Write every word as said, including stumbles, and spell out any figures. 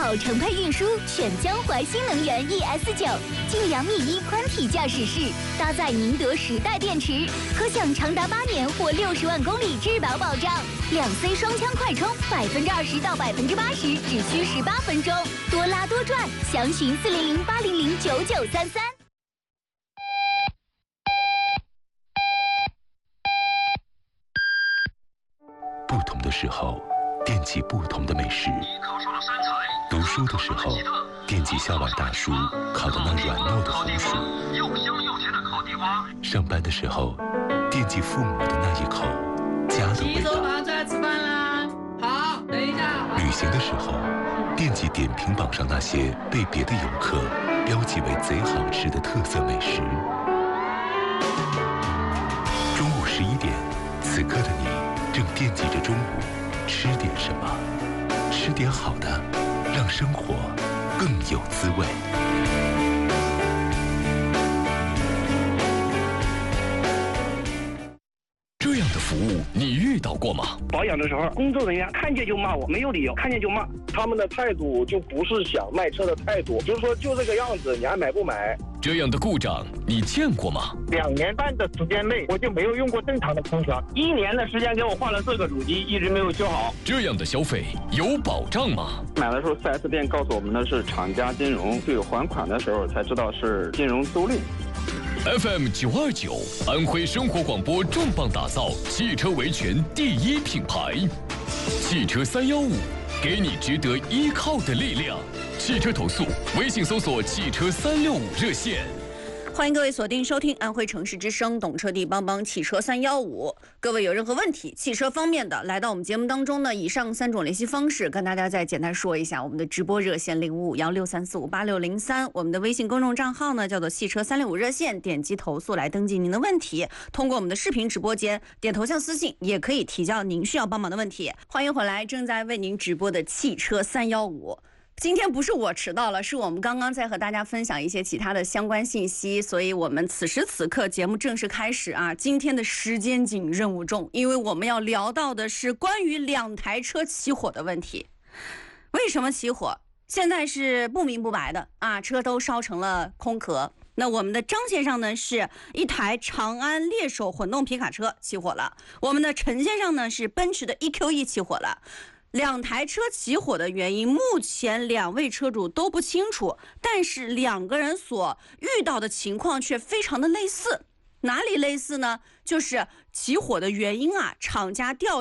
好乘配运输选江淮新能源 E S 九，近两米一宽体驾驶室，搭载宁德时代电池，可享长达八年或六十万公里质保保障。两 C 双枪快充，百分之二十到百分之八十只需十八分钟，多拉多赚，详询四零零八零零九九三三。 不同的时候，惦记不同的美食。读书的时候，惦记校外大叔烤的那软糯的红薯；上班的时候，惦记父母的那一口家的味道； 吃饭啦，好，等一下。 旅行的时候，惦记点评榜上那些被别的游客标记为贼好吃的特色美食。中午十一点，此刻的你正惦记着中午吃点什么，吃点好的，让生活更有滋味。 这样的服务你遇到过吗？ 保养的时候，工作人员看见就骂我，没有理由，看见就骂。 他们的态度就不是想卖车的态度，就是说就这个样子，你还买不买？ 这样的故障你见过吗？ 两年半的时间内，我就没有用过正常的空调。一年的时间给我换了四个主机，一直没有修好。 这样的消费有保障吗？ 买的时候 四 S 店告诉我们的是厂家金融，对还款的时候才知道是金融租赁。 F M 九二九，安徽生活广播重磅打造汽车维权第一品牌，汽车三幺五，给你值得依靠的力量。汽车投诉，微信搜索汽车三六五热线。 欢迎各位锁定收听安徽城市之声，懂车帝帮帮汽车三幺五。各位有任何问题，汽车方面的，来到我们节目当中呢，以上三种联系方式跟大家再简单说一下。我们的直播热线零五五幺六三四五八六零三，我们的微信公众账号呢叫做汽车三六五热线，点击投诉来登记您的问题。通过我们的视频直播间点头像私信，也可以提交您需要帮忙的问题。欢迎回来，正在为您直播的汽车三幺五。今天不是我迟到了，是我们刚刚在和大家分享一些其他的相关信息，所以我们此时此刻节目正式开始啊！今天的时间紧，任务重，因为我们要聊到的是关于两台车起火的问题。为什么起火？现在是不明不白的啊，车都烧成了空壳。那我们的张先生呢，是一台长安猎手混动皮卡车起火了；我们的陈先生呢，是奔驰的 E Q E 起火了。两台车起火的原因，目前两位车主都不清楚，但是两个人所遇到的情况却非常的类似。哪里类似呢？就是起火的原因啊，厂家调